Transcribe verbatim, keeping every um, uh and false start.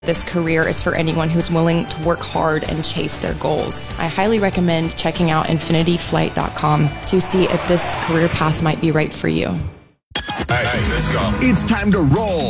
This career is for anyone who's willing to work hard and chase their goals. I highly recommend checking out infinity flight dot com to see if this career path might be right for you. Hey, let's go. It's time to roll.